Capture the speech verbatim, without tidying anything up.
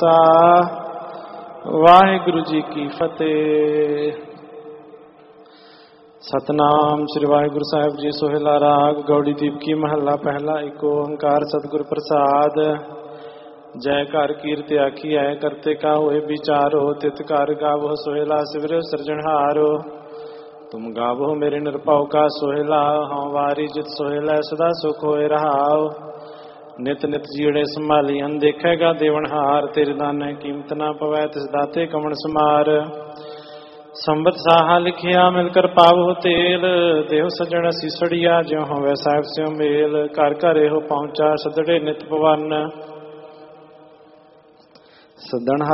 ਖਾਲਸਾ ਵਾਹਿਗੁਰੂ ਜੀ ਕੀ ਫਤਿਹ। ਸਤਨਾਮ ਸ੍ਰੀ ਵਾਹਿਗੁਰੂ ਸਾਹਿਬ ਜੀ। ਸੋਹਿਲਾ ਰਾਗ ਗੌੜੀ ਦੀਪਕੀ ਮਹੱਲਾ ਪਹਿਲਾ। ਇੱਕ ਓੰਕਾਰ ਸਤਿਗੁਰ ਪ੍ਰਸਾਦ। ਜੈ ਘਰ ਕੀਰਤ ਆਖੀ ਹੈ ਕਰਤੇ ਕਾ ਹੋਏ ਵਿਚਾਰੋ। ਤਿਤ ਘਰ ਗਾਵੋ ਸੋਹਿਲਾ ਸਿਵਰਿਓ ਸਿਰਜਣਹਾਰੋ। ਤੁਮ ਗਾਵੋ ਮੇਰੇ ਨਿਰਭਉ ਕਾ ਸੋਹਿਲਾ। ਹਉ ਵਾਰੀ ਜਿਤ ਸੋਹਿਲਾ ਸਦਾ ਸੁਖ ਹੋਏ ਰਹਾਓ। ਨਿਤ ਨਿਤ ਜੀੜੇ ਸੰਭਾਲੀ ਹਨ ਦੇਖੇਗਾ ਦੇਵਨਹਾਰ। ਤੇਰੇ ਦਾਨੇ ਕੀਮਤ ਨਾ ਪਵੈ ਤਿਸ ਦਾਤੇ ਕਵਣ ਸਮਾਰ। ਸੰਬਤ ਸਾਹਾ ਲਿਖਿਆ ਮਿਲ ਕਰ ਪਾਵੋ ਤੇਲ। ਦੇਹ ਸਜਣ ਸੀਸੜੀਆ ਜਿਉ ਹੋਵੇ ਸਾਹਿਬ ਸਿਉ ਮੇਲ। ਘਰ ਘਰ ਇਹੋ ਪਹੁੰਚਾ ਸਦੜੇ ਨਿਤ ਪਵਨ। ਸਦਣ